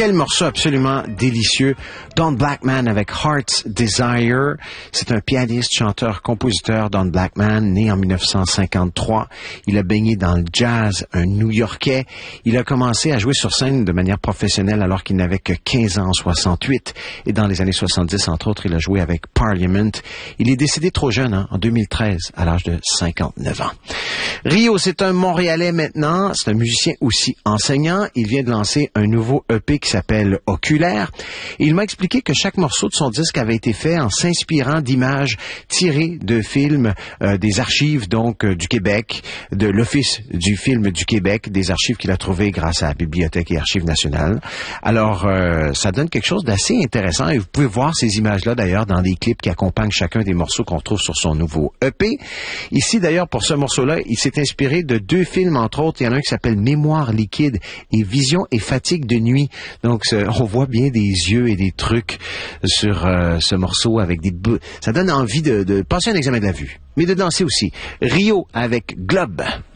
Quel morceau absolument délicieux. Don Blackman avec Heart's Desire. C'est un pianiste, chanteur, compositeur, Don Blackman, né en 1953. Il a baigné dans le jazz, un New-Yorkais. Il a commencé à jouer sur scène de manière professionnelle alors qu'il n'avait que 15 ans en 68. Et dans les années 70, entre autres, il a joué avec Parliament. Il est décédé trop jeune, en 2013, à l'âge de 59 ans. Rio, c'est un Montréalais maintenant. C'est un musicien aussi enseignant. Il vient de lancer un nouveau EP qui s'appelle Oculaire. Et il m'a expliqué que chaque morceau de son disque avait été fait en s'inspirant d'images tirées de films des archives donc du Québec, de l'Office du film du Québec, des archives qu'il a trouvées grâce à la Bibliothèque et Archives nationales. Alors, ça donne quelque chose d'assez intéressant et vous pouvez voir ces images-là d'ailleurs dans des clips qui accompagnent chacun des morceaux qu'on trouve sur son nouveau EP. Ici d'ailleurs, pour ce morceau-là, il s'est inspiré de 2 films entre autres. Il y en a un qui s'appelle Mémoire liquide et Vision et fatigue de nuit. Donc, on voit bien des yeux et des trucs sur ce morceau avec des bouts. Ça donne envie de passer un examen de la vue, mais de danser aussi. Rio avec Globe.